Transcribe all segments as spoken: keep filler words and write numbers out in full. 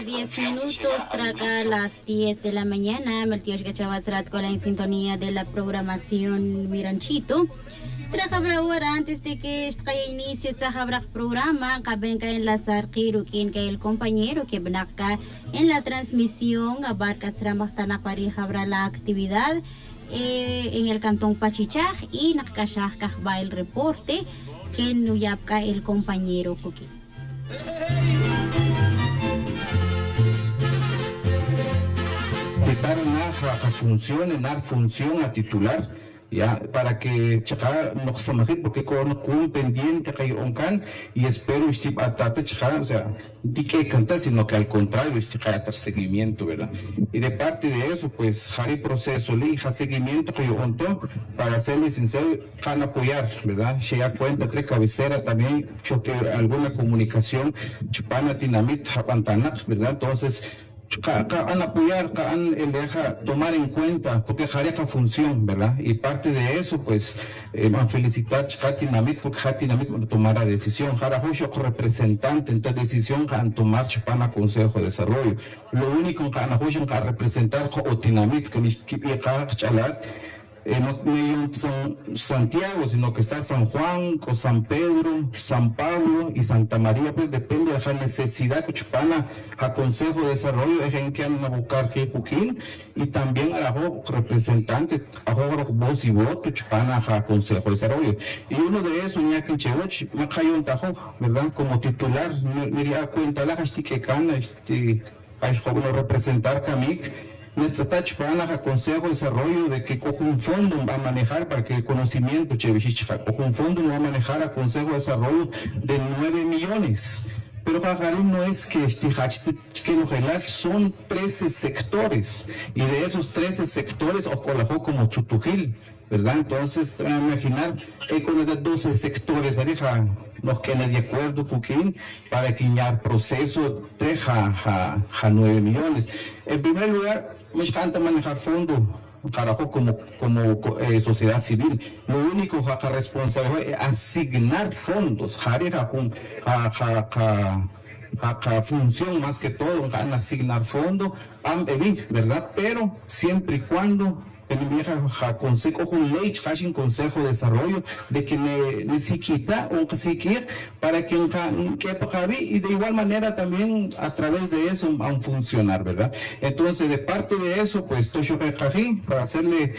diez minutos, traga las diez de la mañana, Meltios Gachavazrat con la en sintonía de la programación Miranchito. Traja ahora antes de que este inicio el programa, cabenca enlazar quiero quien que el compañero que benacá en la transmisión abarca Tramachtanak pareja habrá la actividad eh, en el cantón Pachichaj y Nakashaj va el reporte que nuyapka el compañero Coqui. Citar una función, una función a titular, ya, para que chaca no se maje porque con un pendiente que hay oncan y espero este atate chaca, o sea, di que canta, sino que al contrario este dar seguimiento, ¿verdad? Y de parte de eso, pues, haré proceso, le hija seguimiento que yo onto para serle sincero, can apoyar, ¿verdad? Se da cuenta, tres cabecera también, choque alguna comunicación, chupana, dinamit, japantanak, ¿verdad? Entonces, han apoyar, han deja tomar en cuenta, porque Jareca función, ¿verdad? Y parte de eso, pues, eh, van felicitar a Tinamit, porque Tinamit tomar la decisión. Jarajucho representante en esta decisión, han tomar Chupana Consejo de Desarrollo. Lo único que han apoyado es representar a Tinamit, que me quiere chalar. Eh, no medio San, Santiago, sino que está San Juan, con San Pedro, San Pablo y Santa María, pues depende de la necesidad que Chupana a Consejo de Desarrollo es en que han a buscar que Puquín y también a la representante a voz y voto Chupana a Consejo de Desarrollo. Y uno de esos, ya que Chewach, me cayó un tajo, ¿verdad? Como titular, me di cuenta la que cana, este, hay joven representar Kamik. Necesita Chupana a Consejo de Desarrollo de que coja un fondo va a manejar para que el conocimiento, Chevichicha, coja un fondo va a manejar a Consejo de Desarrollo de nueve millones. Pero Jajarín no es que este que lo gelar son trece sectores y de esos trece sectores o colajó como Chutujil, ¿verdad? Entonces, te van a imaginar, hay con doce sectores, deja nos queda de acuerdo, Fuquín, para que ya el proceso deja a nueve millones. En primer lugar, me encanta manejar fondo, carajo, como, como eh, sociedad civil. Lo único que es responsable es asignar fondos, jareja, ja, ja, ja, ja, función más que todo, en asignar fondos, ¿verdad? Pero siempre y cuando el vieja consejo un ley un consejo de desarrollo de que ne, necesita un cacique para que que y de igual manera también a través de eso van a funcionar, ¿verdad? Entonces de parte de eso pues tocho para hacerle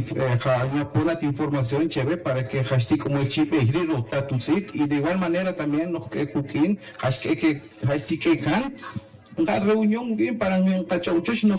una buena información chévere para que hashtag como el chip híbrido tatusit y de igual manera también los que cooking hashtag que hashtag que can una reunión bien para no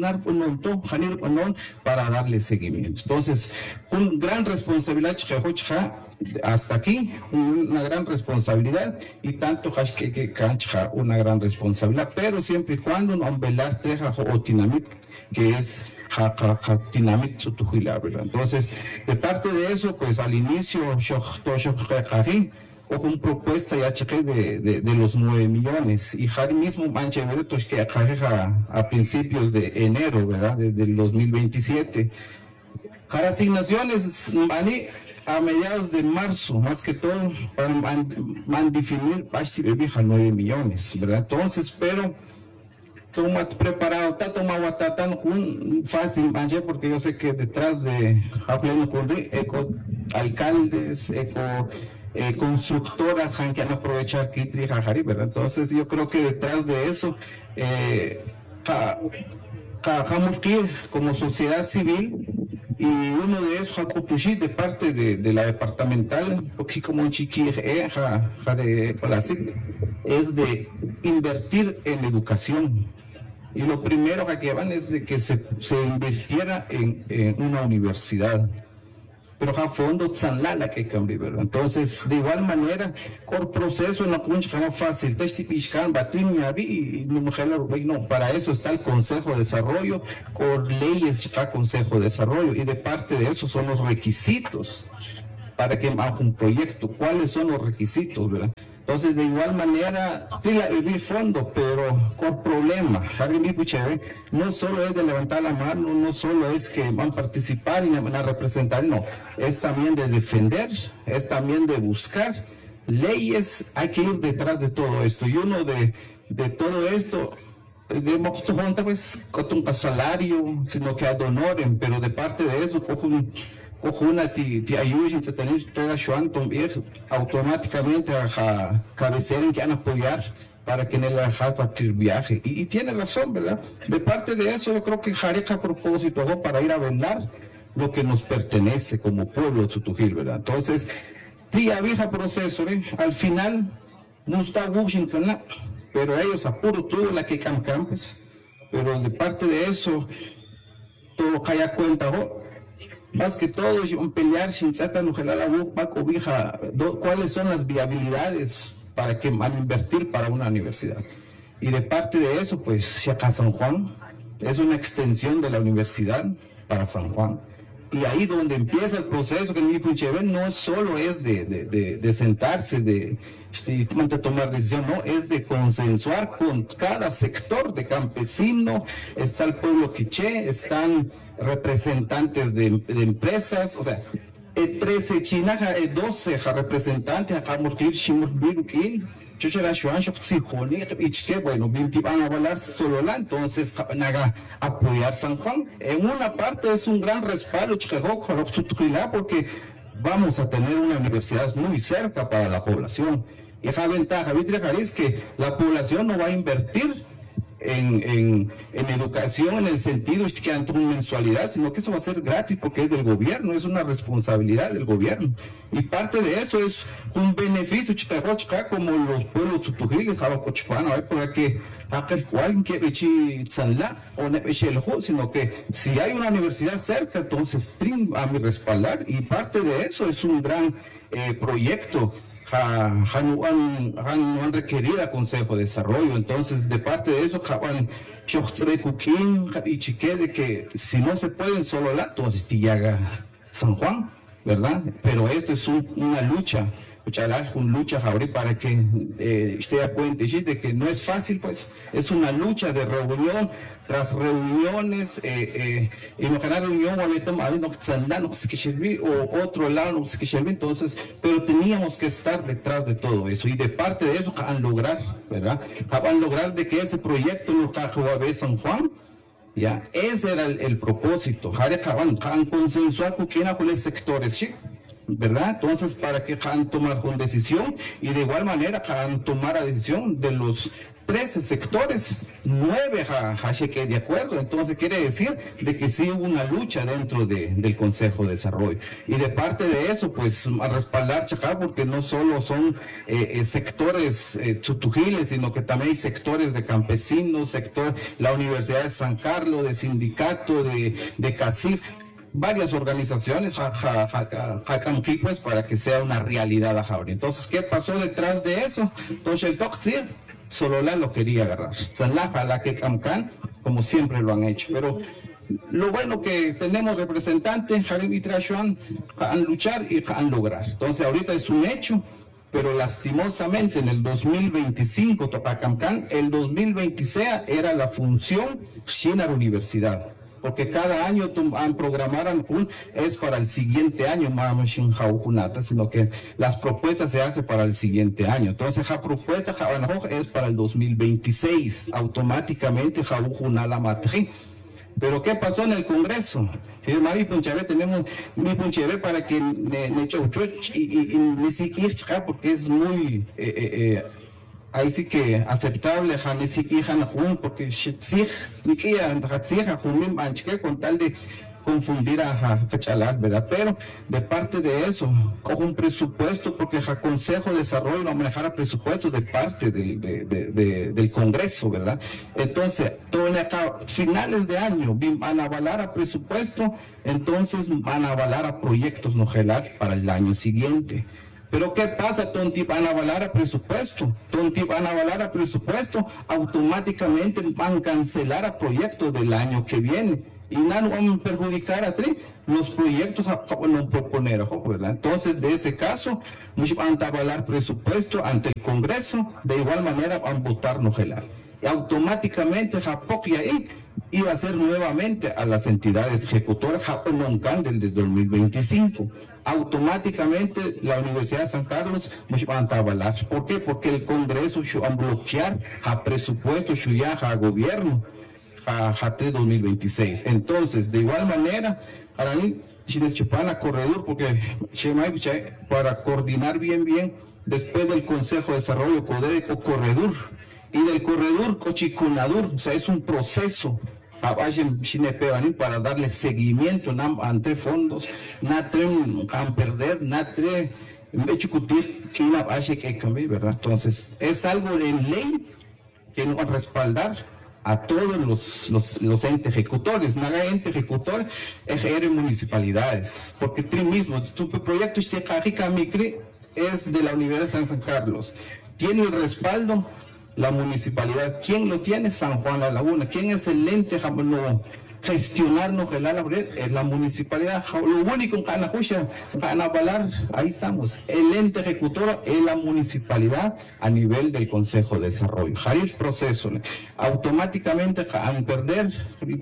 para darle seguimiento. Entonces, una gran responsabilidad hasta aquí, una gran responsabilidad y tanto que que cancha una gran responsabilidad, pero siempre y cuando no velar treja o tinamit que es tinamit sutujilar. Entonces, de parte de eso, pues al inicio yo yo o una propuesta ya cheque de, de, de los nueve millones y Jari mismo manche veretos que a, a principios de enero, ¿verdad? De, del dos mil veintisiete. Jari asignaciones mani a mediados de marzo, más que todo, para man, man definir basti bebija nueve millones, ¿verdad? Entonces, pero toma preparado, está tomado tan fácil, manche, porque yo sé que detrás de hablando con eco alcaldes, eco Eh, constructoras que han aprovechado Kitri Jajari, ¿verdad? Entonces yo creo que detrás de eso eh, trabajamos que como sociedad civil y uno de esos de parte de, de la departamental porque como un chiqui es de invertir en educación y lo primero que llevan es de que se, se invirtiera en, en una universidad. Pero a fondo la que cambia, ¿verdad? Entonces, de igual manera, por proceso no es fácil, y no, para eso está el Consejo de Desarrollo, por leyes está Consejo de Desarrollo, y de parte de eso son los requisitos para que haga un proyecto. ¿Cuáles son los requisitos, verdad? Entonces, de igual manera, el fondo, pero con problema. No solo es de levantar la mano, no solo es que van a participar y van a representar, no. Es también de defender, es también de buscar leyes. Hay que ir detrás de todo esto. Y uno de, de todo esto de Moxtojón, pues, con un salario, sino que adonoren, pero de parte de eso, cogen una ti ayuda, te tenés toda Juan automáticamente a cabecear que van a apoyar para que en el a partir viaje. Y, y tiene razón, ¿verdad? De parte de eso, yo creo que Jareca a propósito hago para ir a velar lo que nos pertenece como pueblo de Tzutujil, ¿verdad? Entonces, tía vieja proceso, ¿eh? Al final, no está Washington, pero ellos apuro todo la que camcan, pues. Pero de parte de eso, todo calla cuenta, ¿no? Más que todo, un pelear sin sata no gelar la cobija, cuáles son las viabilidades para que van a invertir para una universidad. Y de parte de eso, pues, Chaca San Juan es una extensión de la universidad para San Juan. Y ahí donde empieza el proceso, que mi Puncheve no solo es de, de, de, de sentarse, de, de tomar decisión, no, es de consensuar con cada sector de campesino. Está el pueblo quiché, están representantes de, de empresas, o sea, trece chinaja, doce representantes, acá morquir, shimur, birukin, chuchera, shuan, shokzijoni, ichke, bueno, binti van a hablar solo la, entonces, naga, apoyar San Juan. En una parte es un gran respaldo, porque vamos a tener una universidad muy cerca para la población. Y esa ventaja, es que la población no va a invertir En, en, en educación en el sentido de que ante una mensualidad, sino que eso va a ser gratis porque es del gobierno, es una responsabilidad del gobierno. Y parte de eso es un beneficio como los pueblos tutujiles, porque alguien que o sino que si hay una universidad cerca, entonces a mi respaldar, y parte de eso es un gran eh, proyecto. Han, han, han requerido el Consejo de Desarrollo. Entonces, de parte de eso, han y chique de que si no se pueden solo la, entonces Tillaga San Juan, ¿verdad? Pero esto es un, una lucha, una lucha para que eh, esté a cuenta de que no es fácil, pues es una lucha de reunión tras reuniones, eh, eh, y no ganar reunión o otro lado no sé qué entonces, pero teníamos que estar detrás de todo eso, y de parte de eso han lograr, ¿verdad? Han lograr de que ese proyecto no cabe San Juan. Ya, ese era el, el propósito. Han consensuado con quién con los sectores, ¿sí? ¿Verdad? Entonces, para que han tomar una decisión, y de igual manera han tomar la decisión de los trece sectores, nueve que de acuerdo. Entonces quiere decir de que sí hubo una lucha dentro de, del Consejo de Desarrollo, y de parte de eso pues a respaldar Chacá, porque no solo son eh, sectores eh, chutujiles, sino que también hay sectores de campesinos, sector, la Universidad de San Carlos, de sindicato, de, de CACIF, varias organizaciones ja, ja, ja, ja, pues, para que sea una realidad ahora. Entonces, ¿qué pasó detrás de eso? Entonces el Toxi solo la lo quería agarrar. Sanlaja, la que Camcan, como siempre lo han hecho. Pero lo bueno que tenemos representantes, Jarim y Trashuan, han luchar y han lograr. Entonces ahorita es un hecho, pero lastimosamente en el dos mil veinticinco, Topacamcán, el dos mil veintiséis era la función China la universidad. Porque cada año han programaran es para el siguiente año, sino que las propuestas se hacen para el siguiente año. Entonces la propuesta es para el dos mil veintiséis, automáticamente. Pero ¿qué pasó en el Congreso? Mi Punchave tenemos mi Punchave para que ne y ni siquiera porque es muy eh, eh, ahí sí que aceptable, porque con tal de confundir a Cachalar, ¿verdad? Pero de parte de eso, cojo un presupuesto, porque el Consejo de Desarrollo no manejara presupuesto de parte del, de, de, de, del Congreso, ¿verdad? Entonces, todo acá, finales de año, van a avalar a presupuesto, entonces van a avalar a proyectos no gelar para el año siguiente. Pero ¿qué pasa? Tonti van a avalar a presupuesto, Tonti van a avalar a presupuesto, automáticamente van a cancelar a proyectos del año que viene. Y no van a perjudicar a tri, los proyectos a no proponer, ¿verdad? Entonces, de ese caso, van a avalar presupuesto ante el Congreso, de igual manera van a votar no gelar. y automáticamente Japok y ahí iba a ser nuevamente a las entidades ejecutoras Japón-Noncan del dos mil veinticinco. Automáticamente la Universidad de San Carlos nos va a avalar. ¿Por qué? Porque el Congreso va a bloquear a presupuesto ya a gobierno a dos mil veintiséis. Entonces, de igual manera, para mí, si les chupan a corredor, porque para coordinar bien, bien, después del Consejo de Desarrollo Codéco Corredor, y del corredor Cochicunadur, o sea, es un proceso para darle seguimiento ante fondos, natre a perder, natre que una base que cambie, ¿verdad? Entonces, es algo en ley que nos va a respaldar a todos los, los, los entes ejecutores. Naga ente ejecutor es municipalidades, porque tú mismo, tu proyecto es de la Universidad de San Carlos, tiene el respaldo la municipalidad. ¿Quién lo tiene? San Juan La Laguna. ¿Quién es el ente no, gestionarnos el ala? Es la municipalidad. Lo único que van a avalar, ahí estamos. El ente ejecutor es la municipalidad a nivel del Consejo de Desarrollo. Harif proceso. Automáticamente van a perder.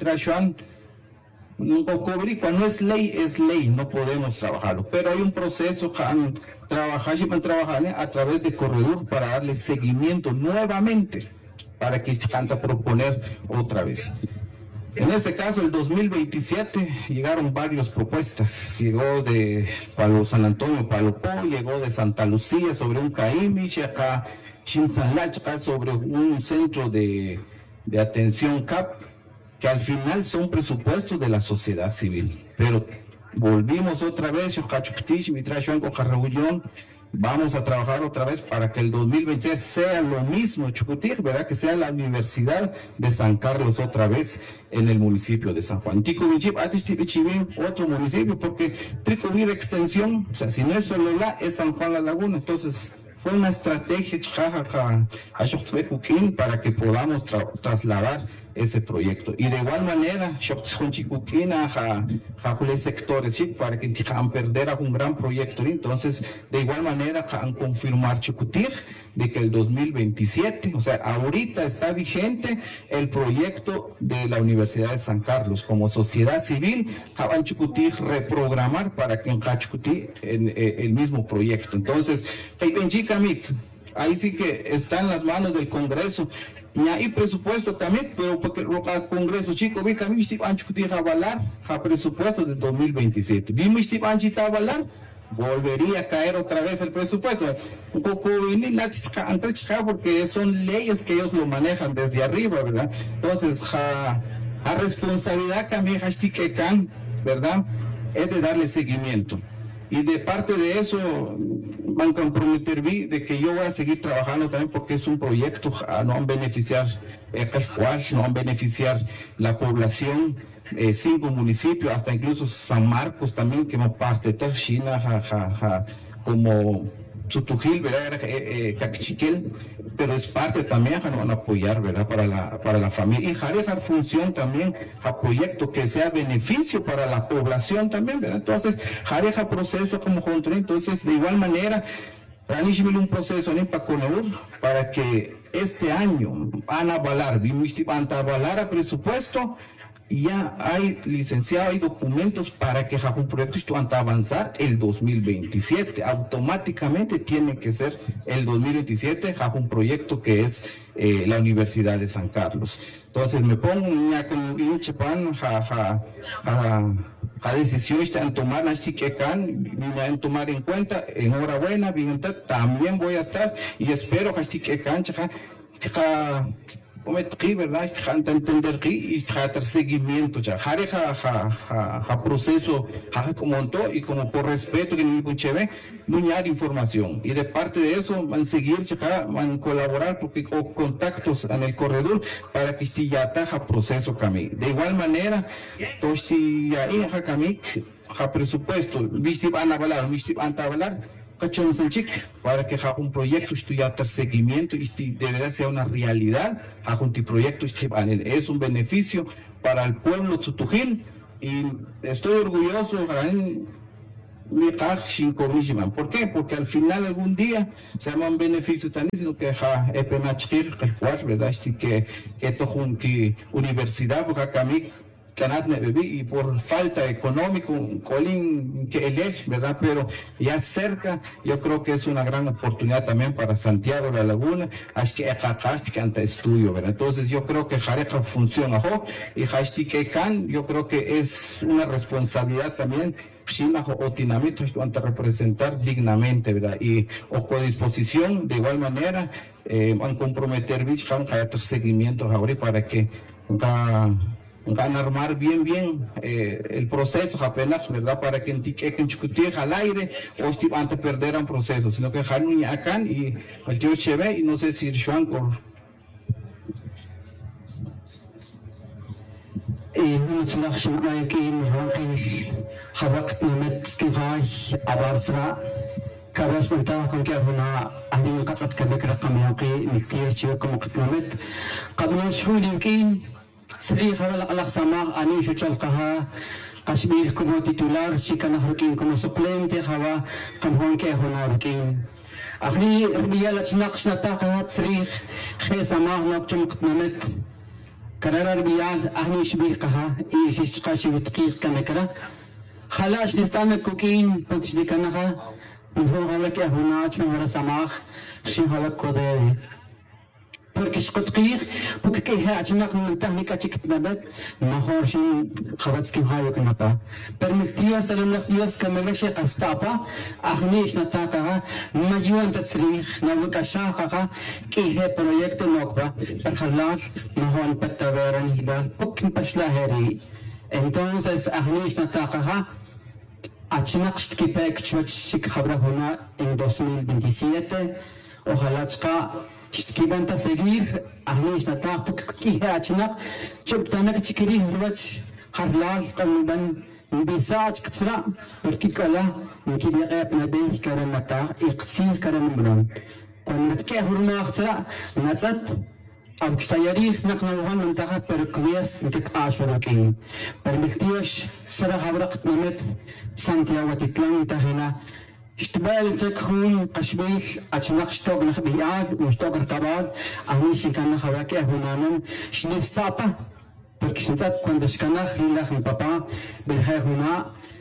Cuando es ley, es ley, no podemos trabajarlo. Pero hay un proceso que han trabajado y van a trabajar a través de corredor para darle seguimiento nuevamente, para que se canta proponer otra vez. En este caso, el dos mil veintisiete, llegaron varias propuestas. Llegó de Palo San Antonio, Palopó, llegó de Santa Lucía sobre un caimi, acá Chinzanlacha sobre un centro de, de atención C A P, que al final son presupuestos de la sociedad civil. Pero volvimos otra vez, vamos a trabajar otra vez para que el dos mil veintiséis sea lo mismo, Chucutir, ¿verdad? Que sea la Universidad de San Carlos otra vez en el municipio de San Juan. Tico Vinchip, otro municipio, porque Tricovir extensión, o sea, si no es solo la, es San Juan La Laguna. Entonces, fue una estrategia para que podamos tra trasladar ese proyecto. Y de igual manera, sectores para que han perder un gran proyecto. Entonces, de igual manera, han confirmar Chucutir de que el dos mil veintisiete, o sea, ahorita está vigente el proyecto de la Universidad de San Carlos. Como sociedad civil, van Chucutir reprogramar para que en Chucutir el, el mismo proyecto. Entonces, ahí sí que está en las manos del Congreso. Y hay presupuesto también, pero porque el Congreso chico vi que a mí me han discutido avalar el presupuesto del dos mil veintisiete. Vi me han chita avalar, volvería a caer otra vez el presupuesto. Un poco porque son leyes que ellos lo manejan desde arriba, ¿verdad? Entonces, la responsabilidad también, ¿verdad? Es de darle seguimiento. Y de parte de eso, van a comprometer de que yo voy a seguir trabajando también porque es un proyecto que no van a beneficiar el no van a beneficiar la población, eh, cinco municipios, hasta incluso San Marcos también, que es parte de China, ja, ja, ja, como Chutujil, ¿verdad? Eh, eh, Cachiquel, pero es parte también, ja, no van a apoyar, ¿verdad? Para la, para la familia. Y dejar función también a proyecto que sea beneficio para la población también, ¿verdad? Entonces, dejar proceso como contra, entonces, de igual manera, un proceso para que este año van a avalar, van a avalar a presupuesto. Ya hay licenciado, hay documentos para que un proyecto esto van a avanzar el dos mil veintisiete. Automáticamente tiene que ser el dos mil veintisiete un proyecto que es eh, la Universidad de San Carlos. Entonces me pongo ya con un chepan a decisión en tomar la en tomar en cuenta. Enhorabuena, también voy a estar y espero que ¿verdad? Está entender que y está seguimiento ya. Jareja ja proceso ja como todo y como por respeto que ni puncheve no hay información y de parte de eso van a seguir ya van a colaborar porque con contactos en el corredor para que esté ya taja proceso cami. De igual manera, tosti ya ja cami ja presupuesto, viste van a avalar, viste van a avalar. Para que un proyecto estudiar seguimiento y deberá ser una realidad, un proyecto es un beneficio para el pueblo Tzutujil y estoy orgulloso mi kaj cinco mil. ¿Por qué? Porque al final algún día se llaman beneficio tan sino que ja epemachir que fuar, verdad, que que tohun que universidad porque acá mi canat ne bebi y por falta económico colin que el verdad, pero ya cerca yo creo que es una gran oportunidad también para Santiago de la Laguna, así que acá que ante estudio, verdad. Entonces yo creo que jareja funciona jo y hasti que can yo creo que es una responsabilidad también ante representar dignamente, ¿verdad? Y o con disposición de igual manera eh, van comprometer bicham hacer seguimiento ahora para que van a armar bien bien eh, el proceso apenas, ¿verdad? Para que en discutir al aire o si antes perder un proceso, sino que Hanui acá y el tío Cheve y no sé si Juan por إيه نتلاقش معايا كاين هاكي خبقت نمت كيفاي أبارسرا كباش نتاعكم كيف هنا أهلي قصد كبك رقم يوقي ملتير شبكم وقت نمت قبل شهور يمكن سري خبل ألق سماع أني شو تلقاها قشبيل كم تيتولار شي كان هركين كم سوبلين تخوا كم هون كيف هنا هركين أخلي ربيا لتناقش نتاعها تسريخ خي سماع نقطة وقت نمت كرر بيان أهني شبيقها إيش إشقاشي وتقيق كمكرة خلاص نستنى كوكين كنتش دي كنها نفوق لك هنا من ورا سماخ شي هلك كودي بركش قدقيق بوك كي هاتناق من تهنيكا تكتنبت ما خورشين خباتسكي هايو كنبا برمستيا سلام نخديوس كمغشي قستابا أخنيش نتاقها مجيوان تسريخ نوكا شاقها كي هي برويكت نوكبا برخلال نهون بتاورن هدال بوك نبشلا هيري entonces أخنيش نتاقها أتناقشت كي باك تشواتشيك خبرة هنا en dos mil veintisiete ojalá تشقا كيبان تسجير أهليش نتاقك كي هاتنا شبتنا كتكريه رواتش خرلال قلبا بيساج كتسرع بركي كلا نكي بيقايب نبيه كرن نتاق إقسير كرن مبلون كون نتكيه هرما أخترع نتات أو كشتايريخ نقنا وغن منتخب بركويس نكتقاش وركين برمكتيوش سرع خبرقت نمت سانتياغو تتلان تهنا اشتبال تكون قشبيل أتناقش توق نخبيعات وشتوق ركبات أهنيش كان نخواكي هنانم شنستابا بركشنتات كوندش كان نخري لخن بابا بالخير هنا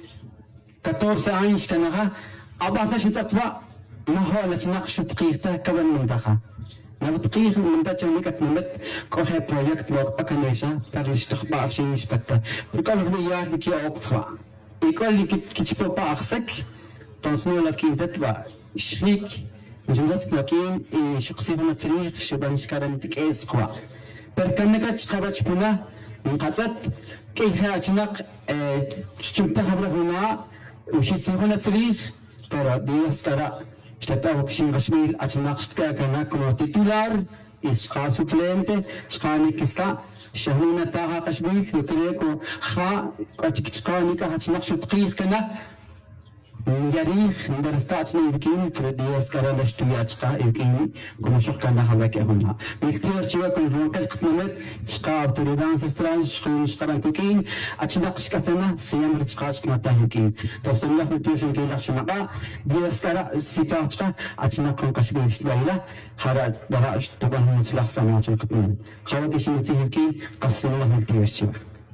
كتورس عينش كان نخا أبعث شنتات با ما هو نتناقش دقيقة كبن من دخا نبدقيق من داتا ونكت نمت كوخي بروجكت لوك بكنيشا برلش تخبع شينيش بتا بكل غنيات لكي أوقفا يقول لي كتشفو باخسك تنصنوا لكن تتبع شريك جمدتك لكن شخصي من التاريخ شبانش كان بكيس قوى بركنك تشقبت بنا من قصد كيف هاتناق شمت خبره هنا وشيت سنخون التاريخ ترى ديوس ترى اشتتاو كشين غشميل اتناقشت كاكنا كمو تيتولار اسقا سوبلينت شقاني كستا شهنينا تاها قشبيك وكريكو خا كاتك تقاني كهاتناقشو دقيق كنا ياريخ درستاتنا يمكن فردي أسكار لشتويات شقا يمكن كم شق كان هذاك هنا مختار شيء كل فوكل قتمت شقا بتريدان سستران شقا شقا كوكين أتناقش كسنة سيام رتشقاش كما تهيكين توصل لك نتيجة كي لخشنا دي أسكار سيتا شقا أتناقم كشبين شتلايلا خراج دراج تبان مصلح سماعات القتمت خواك شيء تهيكين قسم الله نتيجة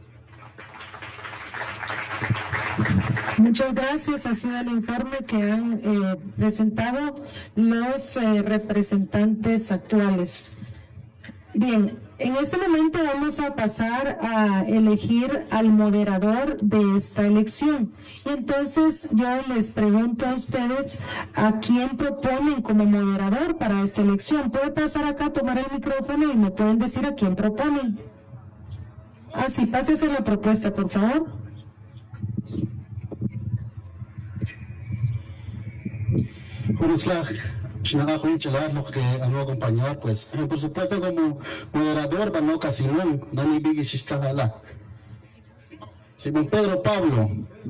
Muchas gracias. Ha sido el informe que han eh, presentado los eh, representantes actuales. Bien, en este momento vamos a pasar a elegir al moderador de esta elección. Entonces yo les pregunto a ustedes a quién proponen como moderador para esta elección. ¿Puede pasar acá, tomar el micrófono y me pueden decir a quién proponen? Ah, sí, pásese la propuesta, por favor. Un slag, Shnaga Huichelar, lo que a no acompañar, pues, eh, por supuesto, como moderador, Bano Casinón, Dani Biggie Shistagala. Simón Pedro Pablo.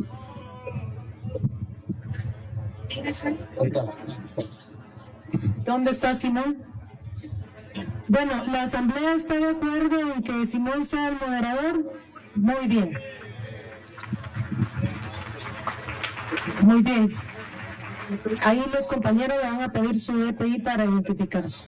¿Dónde está Simón? Bueno, ¿la asamblea está de acuerdo en que Simón sea el moderador? Muy bien. Muy bien. Ahí los compañeros le van a pedir su E P I para identificarse.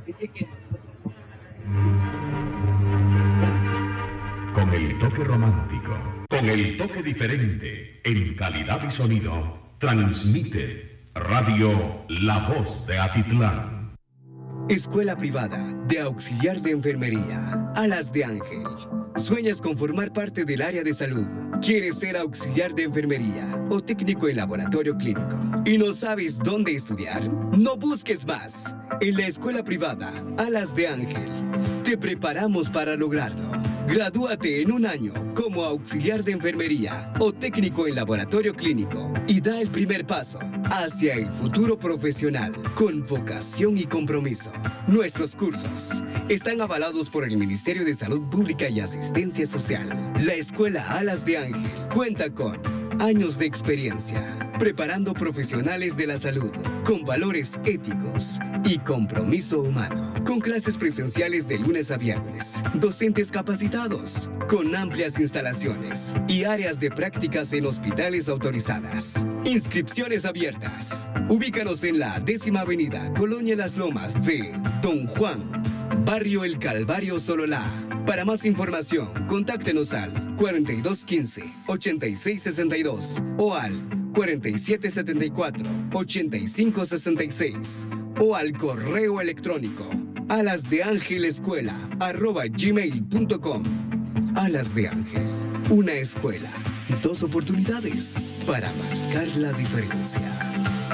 Con el toque romántico, con el toque diferente, en calidad y sonido, transmite Radio La Voz de Atitlán. Escuela privada de auxiliar de enfermería, Alas de Ángel. ¿Sueñas con formar parte del área de salud? ¿Quieres ser auxiliar de enfermería o técnico en laboratorio clínico y no sabes dónde estudiar? No busques más. En la escuela privada, Alas de Ángel, te preparamos para lograrlo. Gradúate en un año como auxiliar de enfermería o técnico en laboratorio clínico y da el primer paso hacia el futuro profesional con vocación y compromiso. Nuestros cursos están avalados por el Ministerio de Salud Pública y Asistencia Social. La Escuela Alas de Ángel cuenta con años de experiencia, preparando profesionales de la salud con valores éticos y compromiso humano, con clases presenciales de lunes a viernes, docentes capacitados, con amplias instalaciones y áreas de prácticas en hospitales autorizadas. Inscripciones abiertas. Ubícanos en la décima avenida, Colonia Las Lomas de Don Juan, Barrio El Calvario, Sololá. Para más información, contáctenos al cuarenta y dos quince, ochenta y seis sesenta y dos o al cuarenta y siete setenta y cuatro, ochenta y cinco sesenta y seis o al correo electrónico alasdeangelescuela arroba gmail punto com. Alas de Ángel, una escuela, dos oportunidades para marcar la diferencia.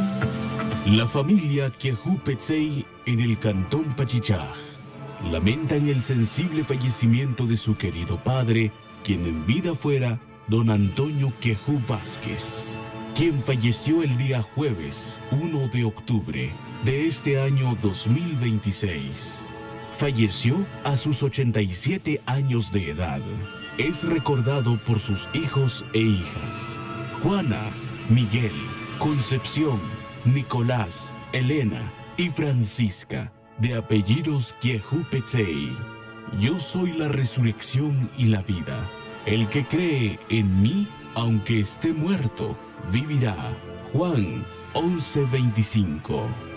La familia Quejú Petzey en el cantón Pachichaj lamentan el sensible fallecimiento de su querido padre, quien en vida fuera don Antonio Quejú Vázquez, quien falleció el día jueves primero de octubre de este año dos mil veintiséis. Falleció a sus ochenta y siete años de edad. Es recordado por sus hijos e hijas, Juana, Miguel, Concepción, Nicolás, Elena y Francisca, de apellidos Quejú Petzey. Yo soy la resurrección y la vida. El que cree en mí, aunque esté muerto, vivirá. Juan once veinticinco.